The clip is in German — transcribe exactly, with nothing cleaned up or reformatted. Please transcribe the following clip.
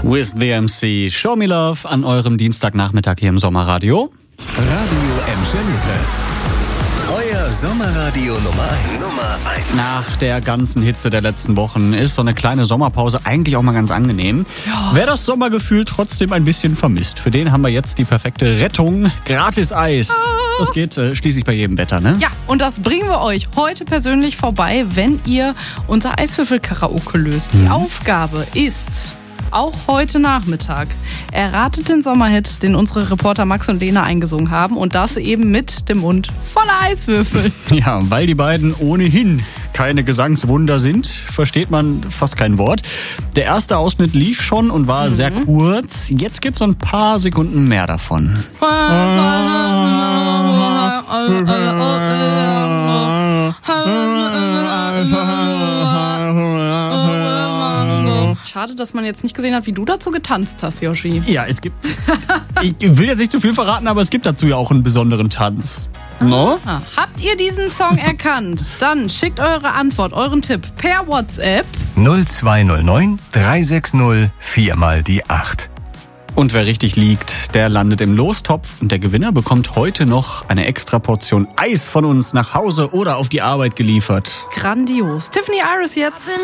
With the M C. Show Me Love an eurem Dienstagnachmittag hier im Sommerradio. Radio Emschalippe. Euer Sommerradio Nummer eins. Nummer eins. Nach der ganzen Hitze der letzten Wochen ist so eine kleine Sommerpause eigentlich auch mal ganz angenehm. Ja. Wer das Sommergefühl trotzdem ein bisschen vermisst, für den haben wir jetzt die perfekte Rettung. Gratis Eis. Das geht äh, schließlich bei jedem Wetter, ne? Ja, und das bringen wir euch heute persönlich vorbei, wenn ihr unser Eiswürfel-Karaoke löst. Die Mhm. Aufgabe ist... Auch heute Nachmittag. Erratet den Sommerhit, den unsere Reporter Max und Lena eingesungen haben. Und das eben mit dem Mund voller Eiswürfel. Ja, weil die beiden ohnehin keine Gesangswunder sind, versteht man fast kein Wort. Der erste Ausschnitt lief schon und war mhm. sehr kurz. Jetzt gibt's ein paar Sekunden mehr davon. Schade, dass man jetzt nicht gesehen hat, wie du dazu getanzt hast, Yoshi. Ja, es gibt... ich will jetzt nicht zu viel verraten, aber es gibt dazu ja auch einen besonderen Tanz. No? Ah, habt ihr diesen Song erkannt? Dann schickt eure Antwort, euren Tipp per WhatsApp. null zwei null neun drei sechs null vier mal die acht. Und wer richtig liegt, der landet im Lostopf und der Gewinner bekommt heute noch eine extra Portion Eis von uns nach Hause oder auf die Arbeit geliefert. Grandios. Tiffany Iris jetzt.